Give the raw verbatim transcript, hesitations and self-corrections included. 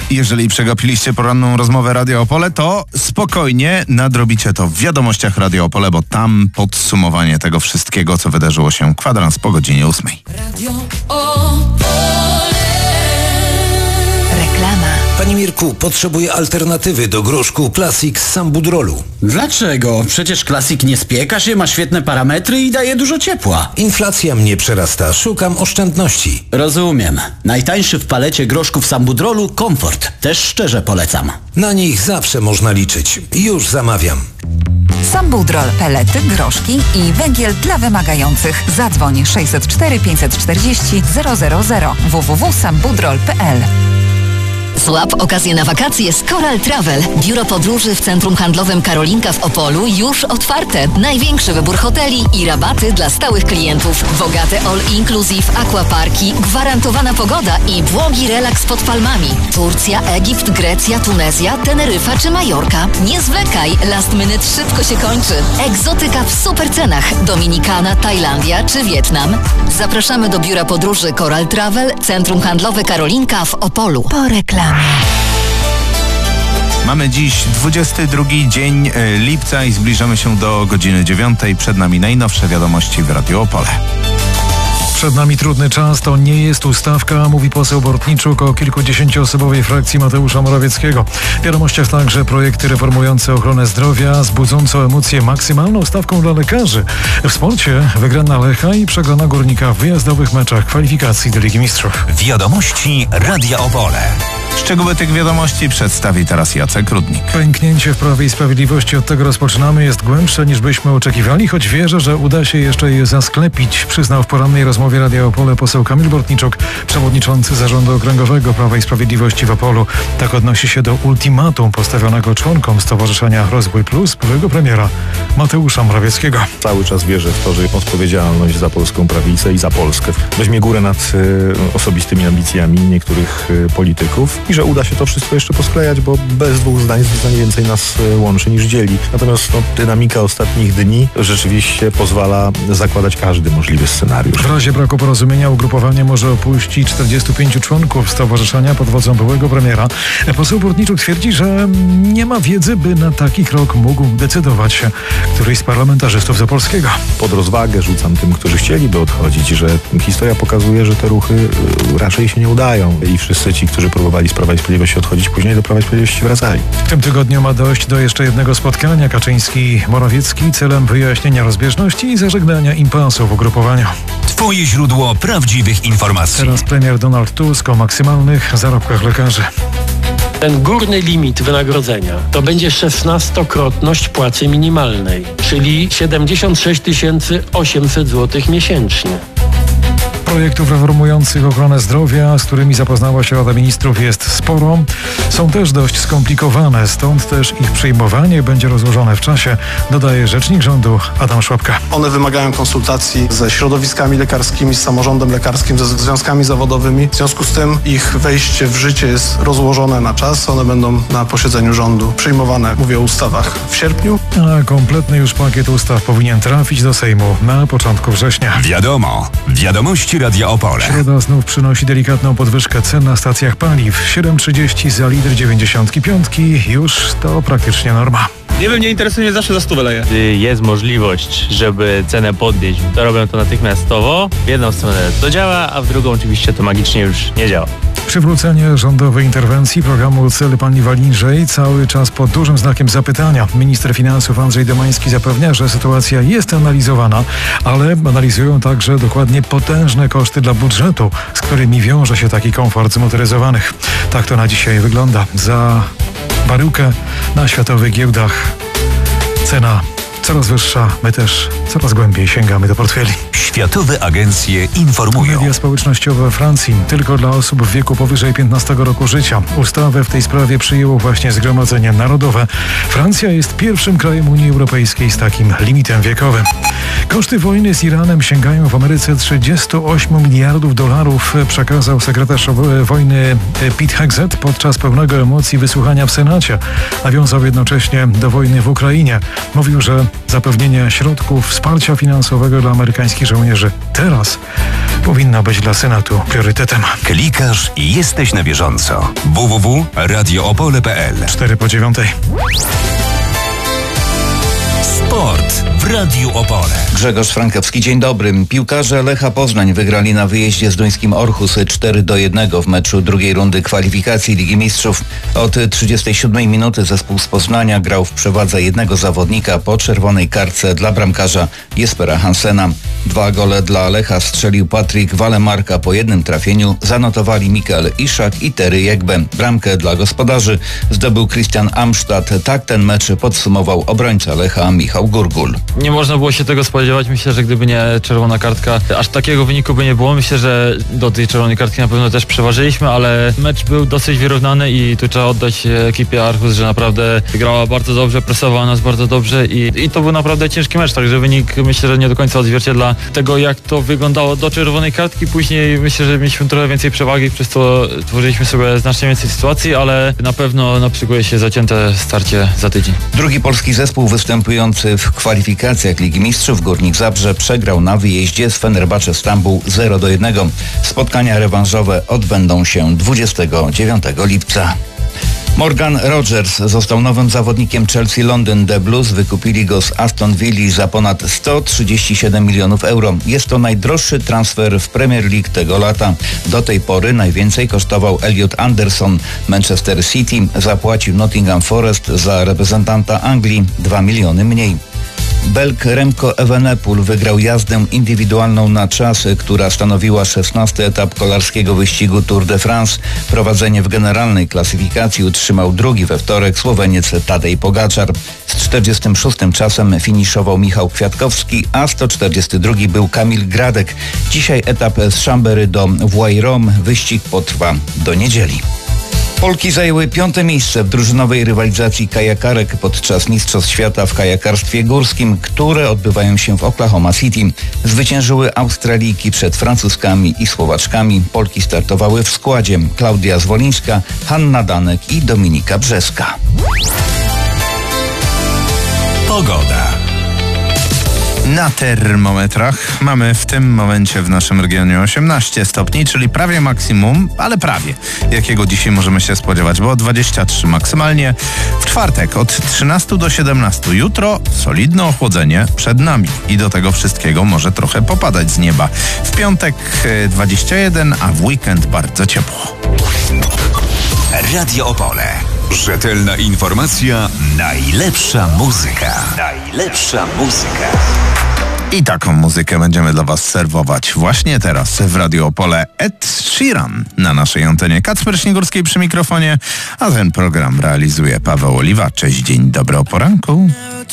Jeżeli przegapiliście poranną rozmowę Radio Opole, to spokojnie nadrobicie to w wiadomościach Radio Opole, bo tam podsumowanie tego wszystkiego, co wydarzyło się kwadrans po godzinie ósmej. Radio Opole. Reklama. Panie Mirku, potrzebuję alternatywy do groszku Classic z Sambudrolu. Dlaczego? Przecież Classic nie spieka się, ma świetne parametry i daje dużo ciepła. Inflacja mnie przerasta, szukam oszczędności. Rozumiem. Najtańszy w palecie groszków Sambudrolu Komfort. Też szczerze polecam. Na nich zawsze można liczyć. Już zamawiam. Sambudrol, pelety, groszki i węgiel dla wymagających. Zadzwoń sześćset cztery pięćset czterdzieści zero zero zero w w w kropka sambudrol kropka p l. Złap okazję na wakacje z Coral Travel. Biuro podróży w Centrum Handlowym Karolinka w Opolu już otwarte. Największy wybór hoteli i rabaty dla stałych klientów. Bogate all-inclusive, aquaparki, gwarantowana pogoda i błogi relaks pod palmami. Turcja, Egipt, Grecja, Tunezja, Teneryfa czy Majorka. Nie zwlekaj, last minute szybko się kończy. Egzotyka w super cenach. Dominikana, Tajlandia czy Wietnam. Zapraszamy do Biura Podróży Coral Travel, Centrum Handlowe Karolinka w Opolu. Po reklamie. Mamy dziś dwudziesty drugi dzień lipca i zbliżamy się do godziny dziewiątej. Przed nami najnowsze wiadomości w Radio Opole. Przed nami trudny czas, to nie jest ustawka, mówi poseł Bortniczuk o kilkudziesięcioosobowej frakcji Mateusza Morawieckiego. W wiadomościach także projekty reformujące ochronę zdrowia z budzącą emocje maksymalną stawką dla lekarzy. W sporcie wygrana Lecha i przegrana Górnika w wyjazdowych meczach kwalifikacji do Ligi Mistrzów. Wiadomości Radia Opole. Szczegóły tych wiadomości przedstawi teraz Jacek Rudnik. Pęknięcie w Prawie i Sprawiedliwości, od tego rozpoczynamy, jest głębsze niż byśmy oczekiwali, choć wierzę, że uda się jeszcze je zasklepić, przyznał w porannej rozmowie Radia Opole poseł Kamil Bortniczuk, przewodniczący Zarządu Okręgowego Prawa i Sprawiedliwości w Opolu. Tak odnosi się do ultimatum postawionego członkom Stowarzyszenia Rozwój Plus byłego premiera Mateusza Morawieckiego. Cały czas wierzę w to, że odpowiedzialność za polską prawicę i za Polskę weźmie górę nad y, osobistymi ambicjami niektórych y, polityków i że uda się to wszystko jeszcze posklejać, bo bez dwóch zdań zdecydowanie więcej nas y, łączy niż dzieli. Natomiast no, dynamika ostatnich dni rzeczywiście pozwala zakładać każdy możliwy scenariusz. W razie braku porozumienia ugrupowanie może opuścić czterdziestu pięciu członków stowarzyszenia pod wodzą byłego premiera. Poseł Bortniczuk twierdzi, że nie ma wiedzy, by na taki krok mógł decydować któryś z parlamentarzystów z Opolskiego. Pod rozwagę rzucam tym, którzy chcieliby odchodzić, że historia pokazuje, że te ruchy raczej się nie udają i wszyscy ci, którzy próbowali z Prawa i Sprawiedliwości odchodzić, później do Prawa i Sprawiedliwości wracali. W tym tygodniu ma dojść do jeszcze jednego spotkania Kaczyński-Morawiecki celem wyjaśnienia rozbieżności i zażegnania impasu w ugrupowaniu. Twoje źródło prawdziwych informacji. Teraz premier Donald Tusk o maksymalnych zarobkach lekarzy. Ten górny limit wynagrodzenia to będzie szesnastokrotność płacy minimalnej, czyli siedemdziesiąt sześć tysięcy osiemset złotych miesięcznie. Projektów reformujących ochronę zdrowia, z którymi zapoznała się Rada Ministrów, jest sporo. Są też dość skomplikowane, stąd też ich przyjmowanie będzie rozłożone w czasie, dodaje rzecznik rządu Adam Szłapka. One wymagają konsultacji ze środowiskami lekarskimi, z samorządem lekarskim, ze związkami zawodowymi. W związku z tym ich wejście w życie jest rozłożone na czas. One będą na posiedzeniu rządu przyjmowane, mówię o ustawach, w sierpniu. A kompletny już pakiet ustaw powinien trafić do Sejmu na początku września. Wiadomo, wiadomości Radia Opole. Środa znów przynosi delikatną podwyżkę cen na stacjach paliw. siedem trzydzieści za litr dziewięćdziesiątki piątki. Już to praktycznie norma. Nie wiem, nie interesuje mnie, zawsze za stówę leję. Gdy jest możliwość, żeby cenę podnieść, to robią to natychmiastowo. W jedną stronę to działa, a w drugą oczywiście to magicznie już nie działa. Przywrócenie rządowej interwencji programu Cel paliwa niżej cały czas pod dużym znakiem zapytania. Minister finansów Andrzej Domański zapewnia, że sytuacja jest analizowana, ale analizują także dokładnie potężne koszty dla budżetu, z którymi wiąże się taki komfort zmotoryzowanych. Tak to na dzisiaj wygląda. Za baryłkę na światowych giełdach cena coraz wyższa, my też coraz głębiej sięgamy do portfeli. Światowe agencje informują. Media społecznościowe we Francji tylko dla osób w wieku powyżej piętnastego roku życia. Ustawę w tej sprawie przyjęło właśnie Zgromadzenie Narodowe. Francja jest pierwszym krajem Unii Europejskiej z takim limitem wiekowym. Koszty wojny z Iranem sięgają w Ameryce trzydziestu ośmiu miliardów dolarów, przekazał sekretarz wojny Pete Hegseth podczas pełnego emocji wysłuchania w Senacie. Nawiązał jednocześnie do wojny w Ukrainie. Mówił, że zapewnienie środków wsparcia finansowego dla amerykańskich żołnierzy żołnierzy teraz powinna być dla Senatu priorytetem. Klikasz i jesteś na bieżąco. w w w kropka radio opole kropka p l. cztery po dziewiątej. Sport w Radiu Opole. Grzegorz Frankowski, dzień dobry. Piłkarze Lecha Poznań wygrali na wyjeździe z duńskim Orhus cztery do jednego w meczu drugiej rundy kwalifikacji Ligi Mistrzów. Od trzydziestej siódmej minuty zespół z Poznania grał w przewadze jednego zawodnika po czerwonej kartce dla bramkarza Jespera Hansena. Dwa gole dla Lecha strzelił Patryk Walemarka. Po jednym trafieniu zanotowali Mikael Iszak i Tery Jegbe. Bramkę dla gospodarzy zdobył Christian Amstad. Tak ten mecz podsumował obrońca Lecha Michał Gurgul. Nie można było się tego spodziewać. Myślę, że gdyby nie czerwona kartka, aż takiego wyniku by nie było. Myślę, że do tej czerwonej kartki na pewno też przeważyliśmy, ale mecz był dosyć wyrównany i tu trzeba oddać ekipie Archus, że naprawdę grała bardzo dobrze, presowała nas bardzo dobrze i, i to był naprawdę ciężki mecz, także wynik myślę, że nie do końca odzwierciedla tego, jak to wyglądało do czerwonej kartki. Później myślę, że mieliśmy trochę więcej przewagi, przez to tworzyliśmy sobie znacznie więcej sytuacji, ale na pewno naprzykuje się zacięte starcie za tydzień. Drugi polski zespół występujący w kwalifikacjach Ligi Mistrzów, Górnik Zabrze, przegrał na wyjeździe z Fenerbahce Stambuł zero do jednego. Spotkania rewanżowe odbędą się dwudziestego dziewiątego lipca. Morgan Rogers został nowym zawodnikiem Chelsea London. The Blues wykupili go z Aston Villa za ponad sto trzydzieści siedem milionów euro. Jest to najdroższy transfer w Premier League tego lata. Do tej pory najwięcej kosztował Elliot Anderson. Manchester City zapłacił Nottingham Forest za reprezentanta Anglii dwa miliony mniej. Belg Remco Evenepoel wygrał jazdę indywidualną na czas, która stanowiła szesnasty etap kolarskiego wyścigu Tour de France. Prowadzenie w generalnej klasyfikacji utrzymał drugi we wtorek Słoweniec Tadej Pogaczar. Z czterdziestym szóstym czasem finiszował Michał Kwiatkowski, a sto czterdziesty drugi był Kamil Gradek. Dzisiaj etap z Chambéry do Voiron. Wyścig potrwa do niedzieli. Polki zajęły piąte miejsce w drużynowej rywalizacji kajakarek podczas Mistrzostw Świata w kajakarstwie górskim, które odbywają się w Oklahoma City. Zwyciężyły Australijki przed Francuzkami i Słowaczkami. Polki startowały w składzie: Klaudia Zwolińska, Hanna Danek i Dominika Brzeska. Pogoda. Na termometrach mamy w tym momencie w naszym regionie osiemnaście stopni, czyli prawie maksimum, ale prawie, jakiego dzisiaj możemy się spodziewać, bo dwadzieścia trzy maksymalnie. W czwartek od trzynastu do siedemnastu. Jutro solidne ochłodzenie przed nami i do tego wszystkiego może trochę popadać z nieba. W piątek dwadzieścia jeden, a w weekend bardzo ciepło. Radio Opole. Rzetelna informacja, najlepsza muzyka. Najlepsza muzyka. I taką muzykę będziemy dla Was serwować właśnie teraz w Radio Opole. Ed Sheeran na naszej antenie. Kacper Śniegórskiej przy mikrofonie, a ten program realizuje Paweł Oliwa. Cześć, dzień dobry, o poranku.